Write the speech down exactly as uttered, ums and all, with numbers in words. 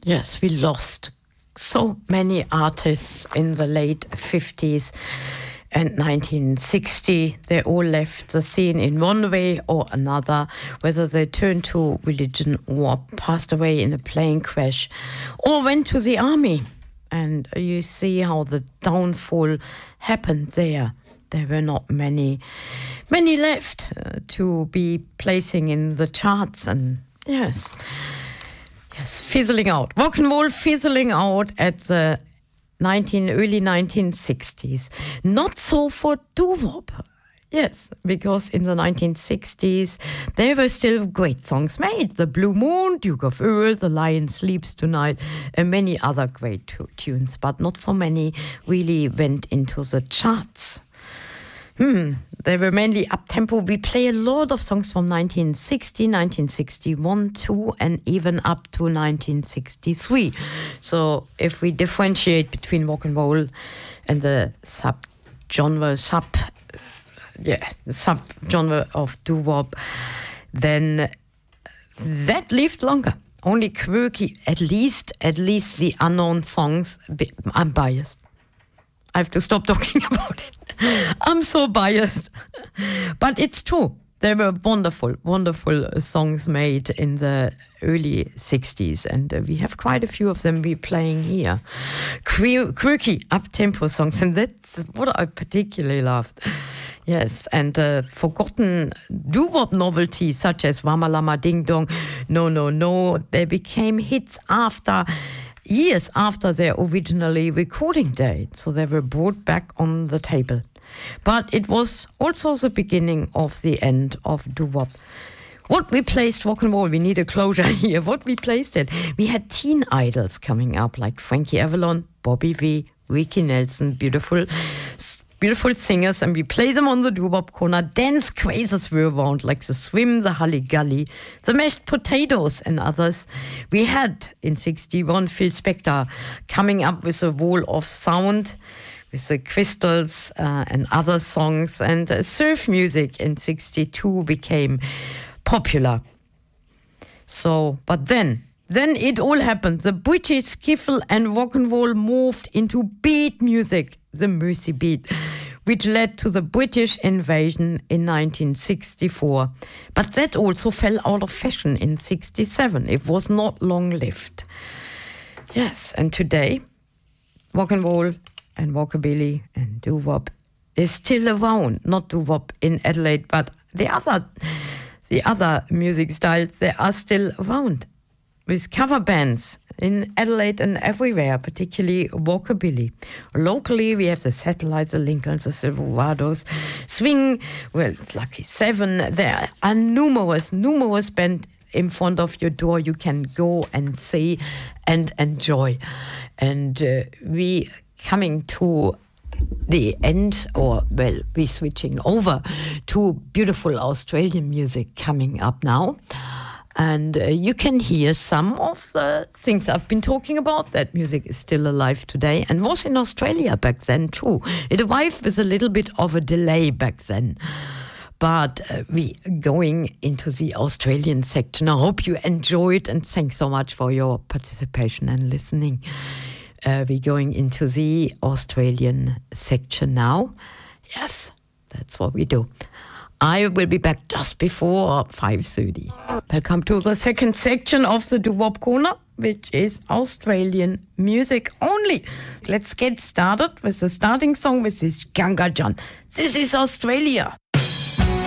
Yes, we lost so many artists in the late fifties and nineteen sixty. They all left the scene in one way or another, whether they turned to religion or passed away in a plane crash or went to the army. And you see how the downfall happened there. There were not many, many left uh, to be placing in the charts. And yes, yes, fizzling out. Rock and roll fizzling out at the nineteen, early nineteen sixties. Not so for doo-wop. Yes, because in the nineteen sixties, there were still great songs made. The Blue Moon, Duke of Earl, The Lion Sleeps Tonight, and many other great t- tunes, but not so many really went into the charts. Hmm, they were mainly up-tempo. We play a lot of songs from nineteen sixty, nineteen sixty-one, two, and even up to nineteen sixty-three. So if we differentiate between rock and roll and the sub-genre, sub, yeah, the sub-genre of doo-wop, then that lived longer. Only quirky, at least, at least the unknown songs. I'm biased. I have to stop talking about it. I'm so biased. But it's true. There were wonderful, wonderful uh, songs made in the early sixties, and uh, we have quite a few of them we're playing here. Quir- quirky, up-tempo songs, and that's what I particularly loved. Yes, and uh, forgotten doo-wop novelties such as Wama Lama Ding Dong, No No No, they became hits after years after their originally recording date, so they were brought back on the table. But it was also the beginning of the end of doo-wop. What we placed rock and roll, we need a closure here. What we placed it, we had teen idols coming up like Frankie Avalon, Bobby Vee, Ricky Nelson, beautiful beautiful singers, and we play them on the doo-wop corner. Dance crazes were around, like the Swim, the Hully Gully, the Mashed Potatoes, and others. We had, in sixty-one, Phil Spector coming up with a wall of sound, with the Crystals uh, and other songs, and uh, surf music in sixty-two became popular. So, but then, then it all happened. The British skiffle and rock and roll morphed into beat music, the Mersey beat, which led to the British invasion in nineteen sixty-four. But that also fell out of fashion in sixty-seven. It was not long-lived. Yes, and today, rock and roll and rockabilly and doo-wop is still around. Not doo-wop in Adelaide, but the other, the other music styles, they are still around, with cover bands in Adelaide and everywhere, particularly rockabilly. Locally, we have the Satellites, the Lincolns, the Silverados, Swing, well, it's Lucky Seven. There are numerous, numerous bands in front of your door you can go and see and enjoy. And uh, we coming to the end, or, well, we're switching over to beautiful Australian music coming up now. And uh, you can hear some of the things I've been talking about. That music is still alive today and was in Australia back then too. It arrived with a little bit of a delay back then. But uh, we going into the Australian section. I hope you enjoyed, and thanks so much for your participation and listening. Uh, we're going into the Australian section now. Yes, that's what we do. I will be back just before five thirty. Welcome to the second section of the doo-wop corner, which is Australian music only. Let's get started with the starting song, with this Ganga John. This is Australia.